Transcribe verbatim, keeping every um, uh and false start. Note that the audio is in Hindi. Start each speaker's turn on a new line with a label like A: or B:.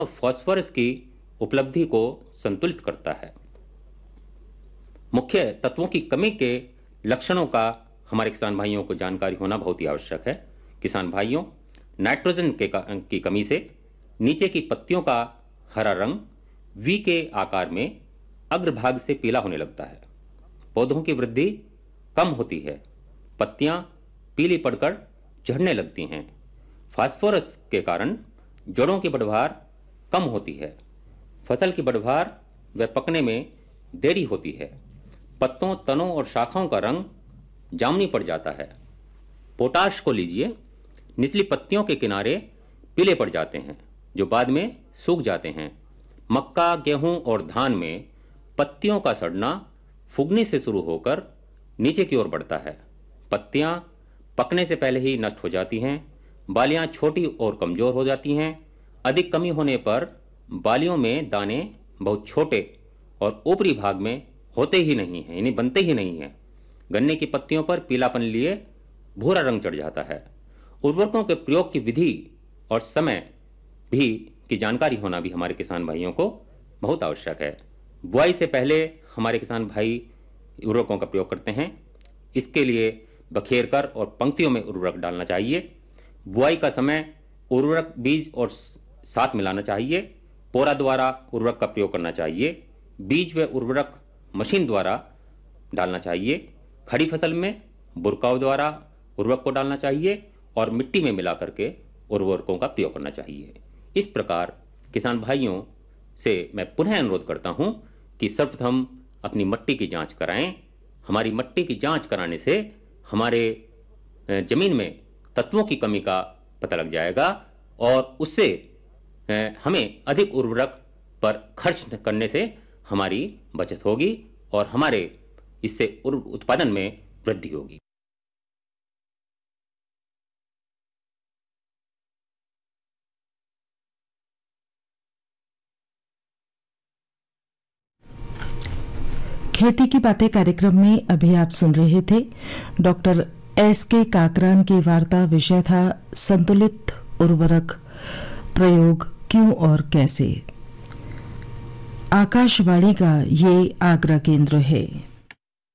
A: फास्फोरस की उपलब्धि को संतुलित करता है। मुख्य तत्वों की कमी के लक्षणों का हमारे किसान भाइयों को जानकारी होना बहुत ही आवश्यक है। किसान भाइयों, नाइट्रोजन के की कमी से नीचे की पत्तियों का हरा रंग वी के आकार में अग्रभाग से पीला होने लगता है। पौधों की वृद्धि कम होती है, पत्तियां पीली पड़कर झड़ने लगती हैं। फास्फोरस के कारण जड़ों की बढ़वार कम होती है, फसल की बढ़वार व पकने में देरी होती है। पत्तों, तनों और शाखाओं का रंग जामुनी पड़ जाता है। पोटाश को लीजिए, निचली पत्तियों के किनारे पीले पड़ जाते हैं जो बाद में सूख जाते हैं। मक्का, गेहूं और धान में पत्तियों का सड़ना फुगनी से शुरू होकर नीचे की ओर बढ़ता है। पत्तियां पकने से पहले ही नष्ट हो जाती हैं। बालियां छोटी और कमजोर हो जाती हैं। अधिक कमी होने पर बालियों में दाने बहुत छोटे और ऊपरी भाग में होते ही नहीं हैं, यानी बनते ही नहीं हैं। गन्ने की पत्तियों पर पीलापन लिए भूरा रंग चढ़ जाता है। उर्वरकों के प्रयोग की विधि और समय भी की जानकारी होना भी हमारे किसान भाइयों को बहुत आवश्यक है। बुआई से पहले हमारे किसान भाई उर्वरकों का प्रयोग करते हैं। इसके लिए बखेर कर और पंक्तियों में उर्वरक डालना चाहिए। बुआई का समय उर्वरक बीज और साथ मिलाना चाहिए। पोरा द्वारा उर्वरक का प्रयोग करना चाहिए। बीज व उर्वरक मशीन द्वारा डालना चाहिए। खड़ी फसल में बुरकाव द्वारा उर्वरक को डालना चाहिए और मिट्टी में मिला करके उर्वरकों का प्रयोग करना चाहिए। इस प्रकार किसान भाइयों से मैं पुनः अनुरोध करता हूं कि सर्वप्रथम अपनी मिट्टी की जांच कराएं। हमारी मिट्टी की जांच कराने से हमारे जमीन में तत्वों की कमी का पता लग जाएगा और उससे हमें अधिक उर्वरक पर खर्च करने से हमारी बचत होगी और हमारे इससे उत्पादन में वृद्धि होगी।
B: खेती की बातें कार्यक्रम में अभी आप सुन रहे थे डॉक्टर एस के काकरान की वार्ता। विषय था संतुलित उर्वरक प्रयोग क्यों और कैसे। आकाशवाणी का ये आगरा केंद्र है।